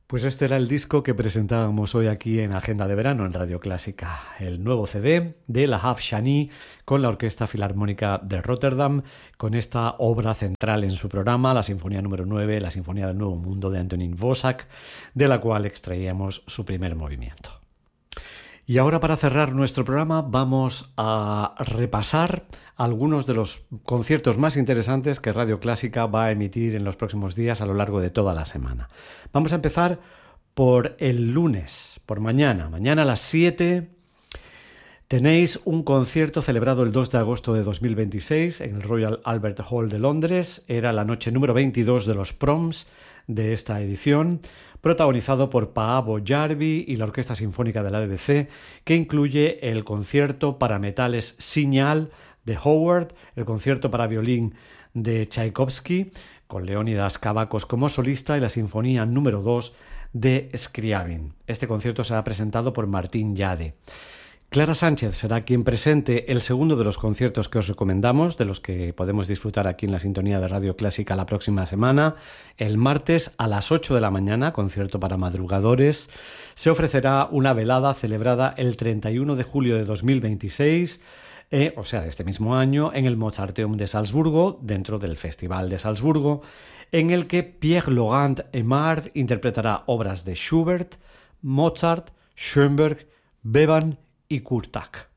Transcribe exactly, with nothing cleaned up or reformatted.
Pues este era el disco que presentábamos hoy aquí en Agenda de Verano en Radio Clásica, el nuevo C D de La Hav Shani con la Orquesta Filarmónica de Rotterdam, con esta obra central en su programa, la Sinfonía número nueve, la Sinfonía del Nuevo Mundo de Antonín Dvořák, de la cual extraíamos su primer movimiento. Y ahora, para cerrar nuestro programa, vamos a repasar algunos de los conciertos más interesantes que Radio Clásica va a emitir en los próximos días a lo largo de toda la semana. Vamos a empezar por el lunes, por mañana. Mañana a las siete tenéis un concierto celebrado el dos de agosto de dos mil veintiséis en el Royal Albert Hall de Londres. Era la noche número veintidós de los Proms de esta edición, protagonizado por Paavo Järvi y la Orquesta Sinfónica de la B B C, que incluye el concierto para metales Signal de Howard, el concierto para violín de Tchaikovsky, con Leonidas Kavakos como solista, y la Sinfonía número dos de Scriabin. Este concierto será presentado por Martín Yade. Clara Sánchez será quien presente el segundo de los conciertos que os recomendamos, de los que podemos disfrutar aquí en la sintonía de Radio Clásica la próxima semana. El martes a las ocho de la mañana, concierto para madrugadores, se ofrecerá una velada celebrada el treinta y uno de julio de dos mil veintiséis, eh, o sea, de este mismo año, en el Mozarteum de Salzburgo, dentro del Festival de Salzburgo, en el que Pierre-Laurent Aimard interpretará obras de Schubert, Mozart, Schoenberg, Bevan y Kurtak.